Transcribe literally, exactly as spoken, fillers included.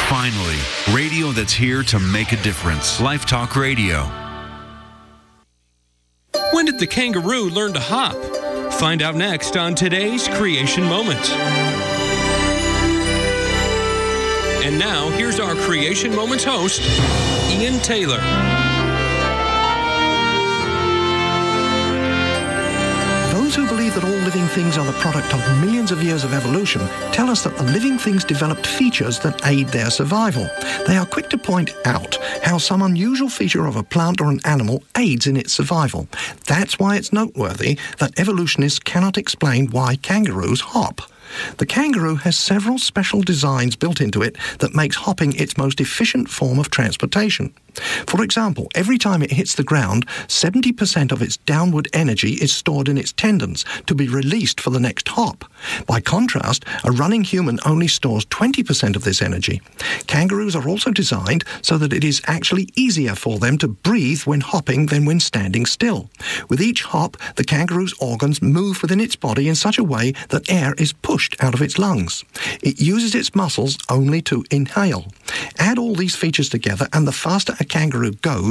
Finally, radio that's here to make a difference. Life Talk Radio. When did the kangaroo learn to hop? Find out next on today's Creation Moment. And now, here's our Creation Moments host, Ian Taylor. Those who believe that all living things are the product of millions of years of evolution tell us that the living things developed features that aid their survival. They are quick to point out how some unusual feature of a plant or an animal aids in its survival. That's why it's noteworthy that evolutionists cannot explain why kangaroos hop. The kangaroo has several special designs built into it that makes hopping its most efficient form of transportation. For example, every time it hits the ground, seventy percent of its downward energy is stored in its tendons to be released for the next hop. By contrast, a running human only stores twenty percent of this energy. Kangaroos are also designed so that it is actually easier for them to breathe when hopping than when standing still. With each hop, the kangaroo's organs move within its body in such a way that air is pushed out of its lungs. It uses its muscles only to inhale. Add all these features together and the faster a kangaroo goes,